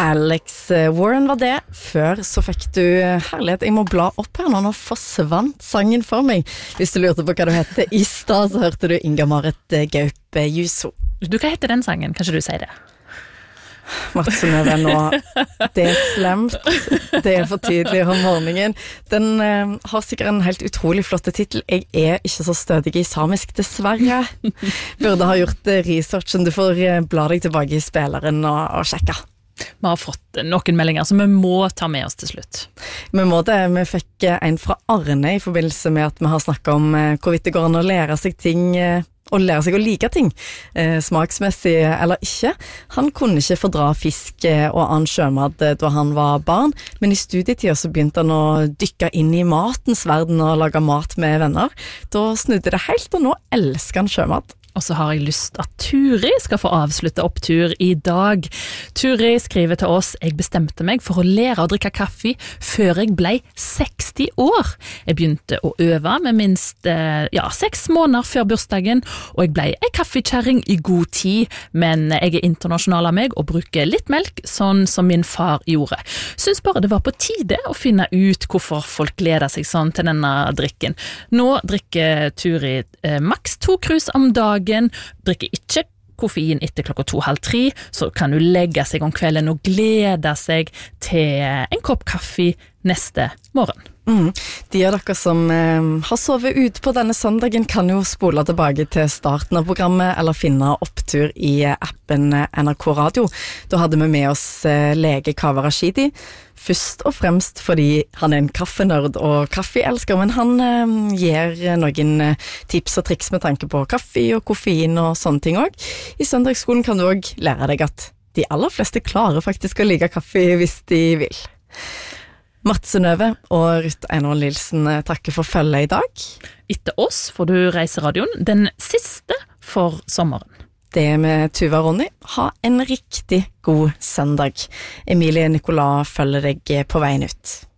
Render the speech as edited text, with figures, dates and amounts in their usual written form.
Alex Warren var det. Før så fikk du herlighet. Jeg må bla opp her nå forsvant sangen for meg. Hvis du lurte på hva du hette i stad, så hørte du Inga-Marit Gaupe Juso. Hva heter den sangen? Kanskje du sier det? Martsen er nå. Det er slemt. Det er for tidlig om morgenen. Den har sikkert en helt utrolig flotte titel. Jeg er ikke så stødig i samisk, dessverre. Burde ha gjort researchen. Du får bla deg tilbake i spilleren og sjekke. Vi har fått noen meldinger som vi må ta med oss til slutt. Vi må det. Vi fikk en fra Arne i forbindelse med at vi har snakket om hvorvidt det går an å lære seg ting og lære seg å like ting, smaksmessig eller ikke. Han kunne ikke fordra fisk og annen sjømat da han var barn, men i studietiden så begynte han å dykke inn i matens verden og lage mat med venner. Da snudde det helt, og nå elsker han sjømat. Og så har jeg lyst at Turi skal få avslutte opptur i dag. Turi skriver til oss: jeg bestemte meg for å lære å drikke kaffe før jeg ble 60 år. Jeg begynte å øve med minst 6 måneder før bursdagen, og jeg ble en kaffekjæring i god tid, men jeg er internasjonal av meg og bruker litt melk, sånn som min far gjorde. Synes bare det var på tide å finne ut hvorfor folk gleder seg sånn til denne drikken. Nå drikker Turi maks 2 krus om dagen, drikker ikke koffein etter 2:30, så kan du legge seg om kvelden og glede seg til en kopp kaffe neste morgen. De av dere som har sovet ut på denne søndagen kan jo spole tilbake til starten av programmet eller finne opptur i appen NRK Radio. Da hadde vi med oss lege Kaveh Rashidi, først og fremst fordi han er en kaffenørd og kaffeelsker, men han gir noen tips og triks med tanke på kaffe og koffein og sånne ting også. I søndagsskolen kan du også lære deg at de aller fleste klarer faktisk å like kaffe hvis de vil. Marte Synnøve og Ruth Einar Nilsen takker for følget i dag. Etter oss får du Reiseradioen, den siste for sommeren. Det med Tuva og Ronny. Ha en riktig god søndag. Emilie Nicolas følger deg på veien ut.